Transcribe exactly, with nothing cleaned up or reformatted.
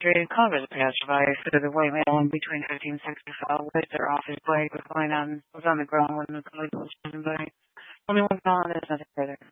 During Congress passerby through the white male in between fifteen sixty-five with their office bike was going on was on the ground when the colleague was driven by. Only one felon is nothing further.